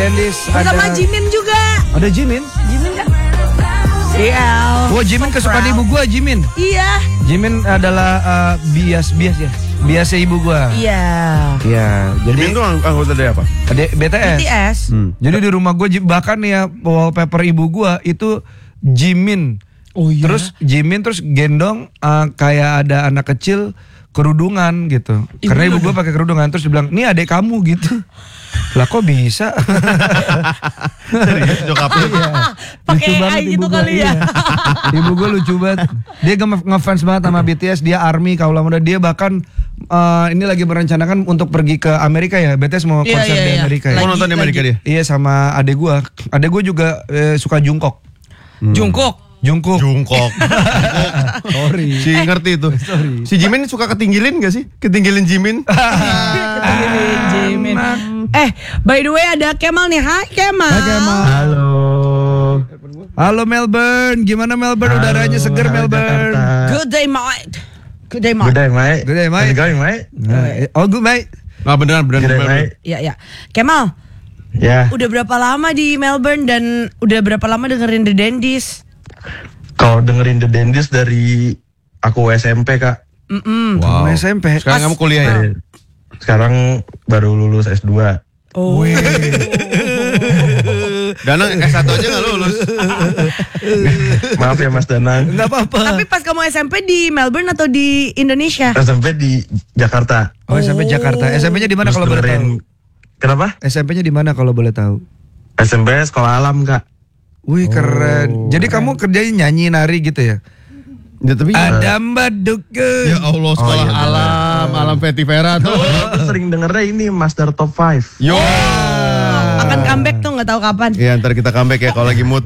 Dennis Sama Jimin juga. Ada Jimin? Jimin kan? Iya. Oh, Jimin kesukaan ibu gua, Jimin. Iya. Jimin adalah bias ya. Biasa ibu gua. Iya. Iya, jadi Jimin tuh anggota dari apa? BTS. Jadi di rumah gua bahkan ya wallpaper ibu gua itu Jimin. Oh iya. Terus Jimin terus gendong kayak ada anak kecil kerudungan gitu. Karena ibu gua pakai kerudungan terus dibilang, "Nih adek kamu" gitu. Lah kok bisa? Serius nyokapnya? Iya. Pakai AI gitu kali ya. Ibu gue lucu banget. Dia ngefans banget sama BTS. Dia ARMY kaula muda. Dia bahkan ini lagi merencanakan untuk pergi ke Amerika ya. BTS mau konser di Amerika ya. Mau nonton di Amerika dia? Iya sama adek gue. Adek gue juga suka Jungkook. Jungkook. Sorry. Si ngerti itu. Sorry. Si Jimin suka ketinggilin gak sih? Ketinggilin Jimin? Jimin. By the way ada Kemal nih. Hai Kemal. Hai Kemal. Halo Melbourne. Gimana Melbourne? Udaranya seger Melbourne. Good day, mate. Good day, mate. Going, mate? Oh, good, mate. Beneran. Iya. Kemal. Ya, Udah berapa lama di Melbourne dan udah berapa lama dengerin The Dandies? kalau dengerin The Dandies dari aku SMP, Kak. Wow. SMP. Sekarang kamu kuliah ya? Sekarang baru lulus S2. Oh. Danang S1 aja gak lulus. Maaf ya Mas Danang. Enggak apa-apa. Tapi pas kamu SMP di Melbourne atau di Indonesia? SMP di Jakarta. Oh, SMP Jakarta. SMP-nya di mana Terus kalau boleh tahu? Kenapa? SMP-nya di mana kalau boleh tahu? SMP sekolah alam, Kak. Wih, keren. Jadi kamu kerjanya nyanyi, nari gitu ya? Ya, tapi Ada Mbaduke. ya Allah, sekolah iya, alam Fetty Vera tuh. Aku sering dengernya ini Master Top 5. Yo. Akan comeback tuh nggak tahu kapan. Iya, ntar kita comeback ya kalau lagi mood.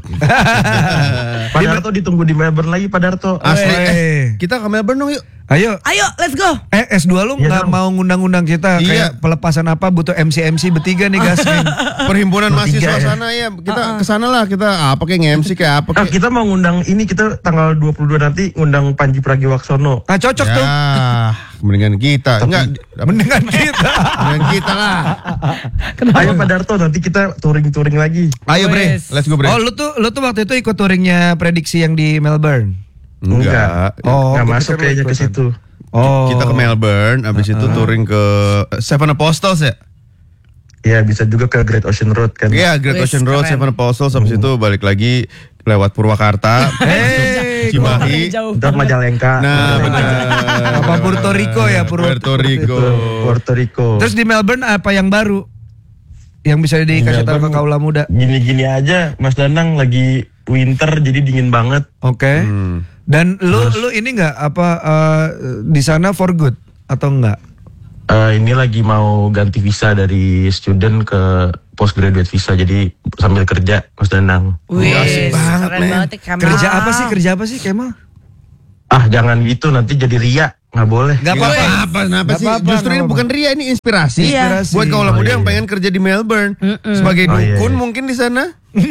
Pak Darto ditunggu di Melbourne lagi, Pak Darto. Asli. Weh. Kita ke Melbourne dong yuk. Ayo. Ayo, let's go. S2 lu Iya nggak dong. mau ngundang-undang kita Iya. kayak pelepasan apa butuh MC bertiga nih gasing. Perhimpunan mahasiswa Bertiga ya? sana ya. Kita kesana lah, kita apa kayak nge-MC kayak apa Ah, kayak. kita mau ngundang ini, kita tanggal 22 nanti ngundang Panji Pragiwaksono. Ah cocok tuh. Ya, mendingan kita. Enggak, Mendingan kita. mendingan kita lah. Ayo Pak Darto, nanti kita touring-touring lagi. Ayo Bre, let's go Bre. Oh, lu tuh waktu itu ikut touringnya prediksi yang di Melbourne. Enggak. Oh, Nggak gua masuk pikir kayaknya lu ke ikutan. situ. Oh. Kita ke Melbourne, abis itu touring ke Seven Apostles ya? Ya bisa juga ke Great Ocean Road kan. Iya, Great Wih, Ocean Road, keren. Seven Apostles, abis itu balik lagi lewat Purwakarta, Cimahi. Jauh. Ntar Majalengka. Nah, benar. Apa Puerto Rico ya, Puerto Rico. Puerto Rico. Terus di Melbourne apa yang baru? Yang bisa dikasih tahu ke kaula muda. Gini-gini aja, Mas Danang lagi winter jadi dingin banget. Oke. Dan lu ini nggak apa di sana for good atau enggak? Ini lagi mau ganti visa dari student ke postgraduate visa, jadi sambil kerja Mas Danang. Wih, Asik banget, keren men. banget ya, Kemal. Kerja apa sih Kemal? Ah jangan gitu, nanti jadi ria, nggak boleh. Gak Kenapa Nggak sih? apa-apa, Justru nggak ini apa-apa. bukan ria, ini inspirasi. Iya. Buat kaula muda iya, yang iya. pengen kerja di Melbourne sebagai Oh, iya, dukun iya. mungkin di sana.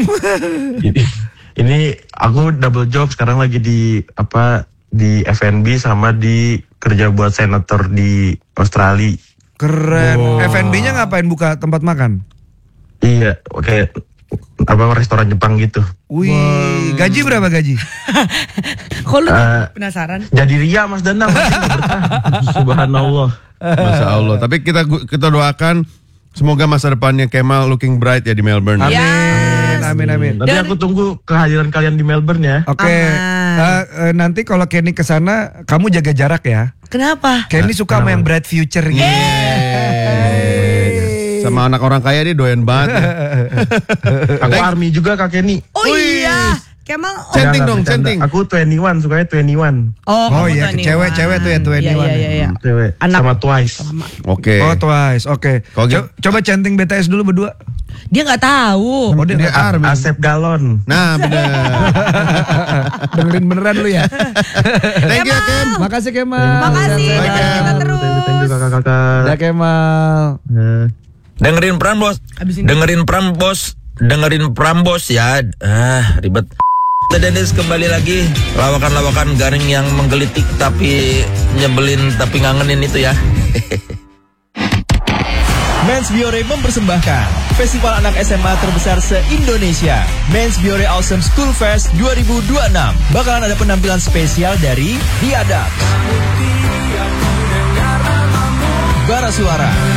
Ini aku double job sekarang, lagi di F&B sama di kerja buat senator di Australia. Keren. F&B-nya ngapain, buka tempat makan? Iya, oke, restoran Jepang gitu. Wih, gaji berapa gaji? Kok lu Eh, penasaran? Jadi ria Mas Danang, nanti nggak berkah. Subhanallah. Masya Allah. Tapi kita doakan semoga masa depannya Kemal looking bright ya di Melbourne. Amin. Yes. Amin. Nanti aku tunggu kehadiran kalian di Melbourne ya. Oke. Nanti kalau Kenny kesana, kamu jaga jarak ya. Kenapa? Kenny suka sama yang bright future gitu. Sama anak orang kaya dia doyan banget. Aku army juga Kak Kenny. Oh iya. Kemal. Centing Jangan dong, bercanda. centing. Aku 21, sukanya 21. Oh Oh kamu iya, 21. cewek-cewek tuh ya 21. Iya. Cewek. Anak- Sama Twice. Oke. Oh Twice, oke. Kalau gitu- Coba centing BTS dulu berdua. Dia nggak tahu. Oh, dia army. Asep Galon. Nah, bener. Dengerin beneran lu ya. Thank you, Kem. Makasih Kemal. Makasih, Bye, dengerin Kem. kita terus. Thank you kakak-kakak. Ya Kemal. Dengerin Prambos. Abis ini. Dengerin Prambos ya. Ribet. The Dennis kembali lagi. Lawakan-lawakan garing yang menggelitik tapi nyebelin tapi ngangenin itu ya. Men's Biore mempersembahkan Festival Anak SMA terbesar se-Indonesia, Men's Biore Awesome School Fest 2026. Bakalan ada penampilan spesial dari The Adams, Bara Suara,